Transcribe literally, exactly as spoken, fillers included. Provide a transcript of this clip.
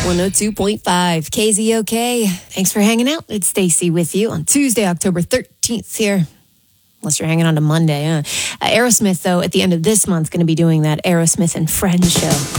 one oh two point five K Z O K. Thanks for hanging out. It's Stacy with you on Tuesday, October thirteenth here. Unless you're hanging on to Monday. Huh? Uh, Aerosmith, though, at the end of this month, going to be doing that Aerosmith and Friends show.